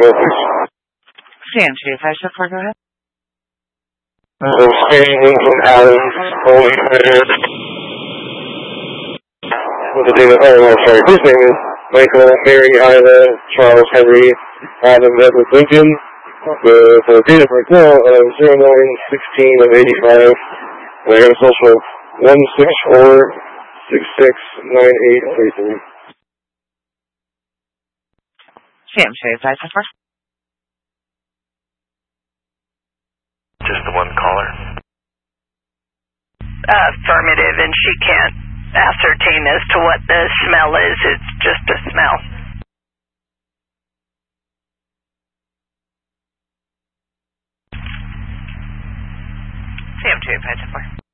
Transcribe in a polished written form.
number, please. CMC 574, go ahead. Staying from Adams, Holy Spirit. With the date of, sorry, his name is Michael, Mary, Ida, Charles, Henry, Adam, Edward Lincoln. The date of birth now of 09/16 of 85. And I got a social 164669833. CMC 574. Just the one caller? Affirmative, and she can't ascertain as to what the smell is. It's just a smell. CMC 574.